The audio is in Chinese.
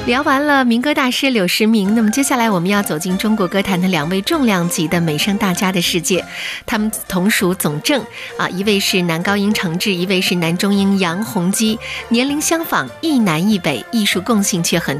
聊完了民歌大师柳时明，那么接下来我们要走进中国歌坛的2位重量级的美声大家的世界，他们同属总正一位是男高音程志，一位是男中音杨洪基，年龄相仿，一南一北，艺术共性却很